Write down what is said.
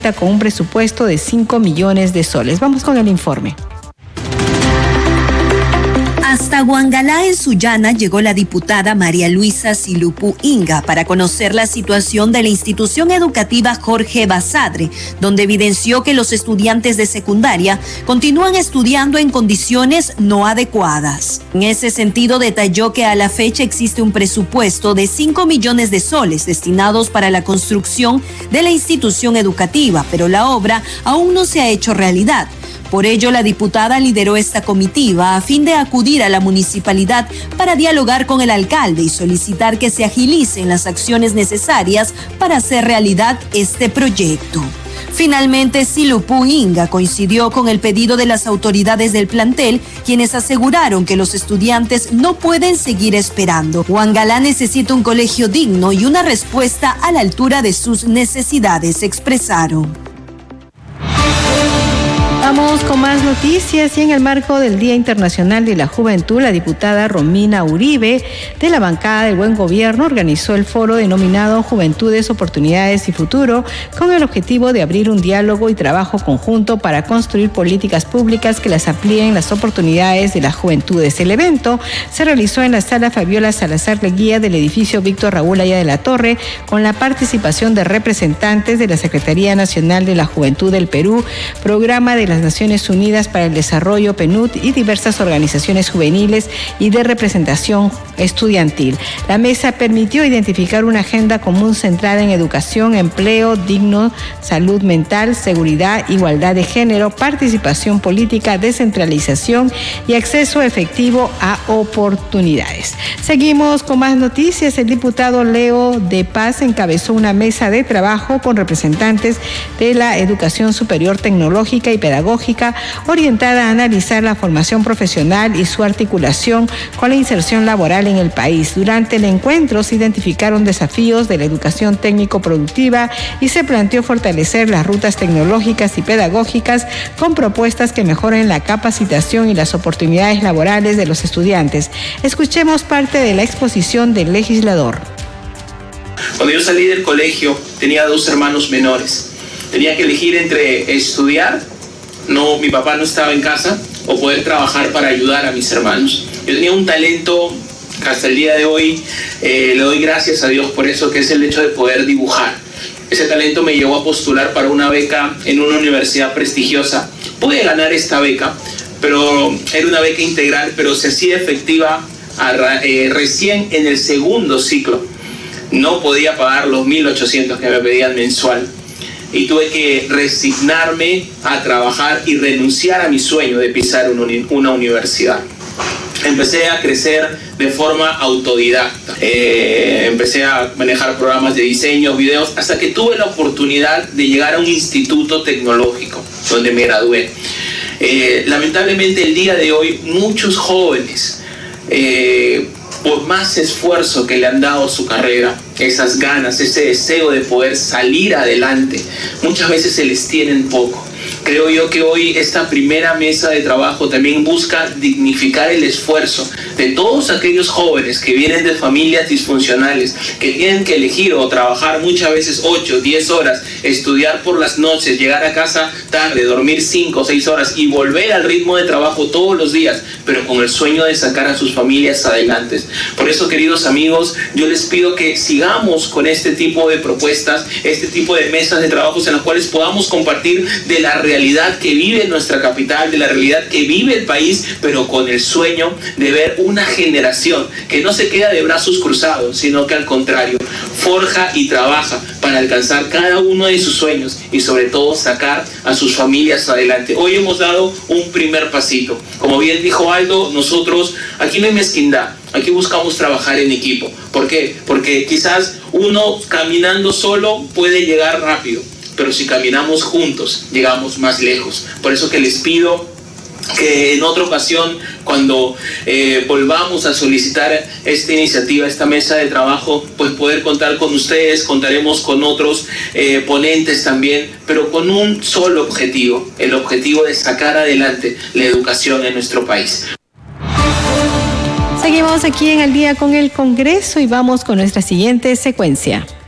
con un presupuesto de 5 millones de soles. Vamos con el informe. Hasta Huangalá, en Sullana, llegó la diputada María Luisa Silupú Inga para conocer la situación de la institución educativa Jorge Basadre, donde evidenció que los estudiantes de secundaria continúan estudiando en condiciones no adecuadas. En ese sentido, detalló que a la fecha existe un presupuesto de 5 millones de soles destinados para la construcción de la institución educativa, pero la obra aún no se ha hecho realidad. Por ello, la diputada lideró esta comitiva a fin de acudir a la municipalidad para dialogar con el alcalde y solicitar que se agilicen las acciones necesarias para hacer realidad este proyecto. Finalmente, Silupú Inga coincidió con el pedido de las autoridades del plantel, quienes aseguraron que los estudiantes no pueden seguir esperando. Huangalá necesita un colegio digno y una respuesta a la altura de sus necesidades, expresaron. Vamos con más noticias y en el marco del Día Internacional de la Juventud, la diputada Romina Uribe de la bancada del Buen Gobierno organizó el foro denominado Juventudes, Oportunidades y Futuro con el objetivo de abrir un diálogo y trabajo conjunto para construir políticas públicas que las amplíen las oportunidades de las juventudes. El evento se realizó en la sala Fabiola Salazar Leguía del edificio Víctor Raúl Aya de la Torre con la participación de representantes de la Secretaría Nacional de la Juventud del Perú, Programa de las Naciones Unidas para el Desarrollo, PNUD, y diversas organizaciones juveniles y de representación estudiantil. La mesa permitió identificar una agenda común centrada en educación, empleo digno, salud mental, seguridad, igualdad de género, participación política, descentralización y acceso efectivo a oportunidades. Seguimos con más noticias. El diputado Leo de Paz encabezó una mesa de trabajo con representantes de la educación superior tecnológica y pedagógica orientada a analizar la formación profesional y su articulación con la inserción laboral en el país. Durante el encuentro se identificaron desafíos de la educación técnico-productiva y se planteó fortalecer las rutas tecnológicas y pedagógicas con propuestas que mejoren la capacitación y las oportunidades laborales de los estudiantes. Escuchemos parte de la exposición del legislador. Cuando yo salí del colegio tenía 2 hermanos menores. Tenía que elegir entre estudiar, mi papá no estaba en casa, o poder trabajar para ayudar a mis hermanos. Yo tenía un talento que hasta el día de hoy le doy gracias a Dios por eso, que es el hecho de poder dibujar. Ese talento me llevó a postular para una beca en una universidad prestigiosa. Pude ganar esta beca, pero era una beca integral, pero se hacía efectiva recién en el segundo ciclo. No podía pagar los 1.800 que me pedían mensual. Y tuve que resignarme a trabajar y renunciar a mi sueño de pisar una universidad. Empecé a crecer de forma autodidacta. Empecé a manejar programas de diseño, videos, hasta que tuve la oportunidad de llegar a un instituto tecnológico, donde me gradué. Lamentablemente el día de hoy muchos jóvenes, por más esfuerzo que le han dado a su carrera, esas ganas, ese deseo de poder salir adelante, muchas veces se les tienen poco. Creo yo que hoy esta primera mesa de trabajo también busca dignificar el esfuerzo de todos aquellos jóvenes que vienen de familias disfuncionales, que tienen que elegir o trabajar muchas veces 8, 10 horas, estudiar por las noches, llegar a casa tarde, dormir 5 o 6 horas y volver al ritmo de trabajo todos los días, pero con el sueño de sacar a sus familias adelante. Por eso, queridos amigos, yo les pido que sigamos con este tipo de propuestas, este tipo de mesas de trabajos en las cuales podamos compartir de la realidad que vive nuestra capital, de la realidad que vive el país, pero con el sueño de ver una generación que no se queda de brazos cruzados, sino que al contrario, forja y trabaja para alcanzar cada uno de sus sueños y sobre todo sacar a sus familias adelante. Hoy hemos dado un primer pasito. Como bien dijo Aldo, nosotros aquí no hay mezquindad. Aquí buscamos trabajar en equipo. ¿Por qué? Porque quizás uno caminando solo puede llegar rápido, pero si caminamos juntos, llegamos más lejos. Por eso que les pido que en otra ocasión, cuando volvamos a solicitar esta iniciativa, esta mesa de trabajo, pues poder contar con ustedes, contaremos con otros ponentes también, pero con un solo objetivo, el objetivo de sacar adelante la educación en nuestro país. Seguimos aquí en Al Día con el Congreso y vamos con nuestra siguiente secuencia.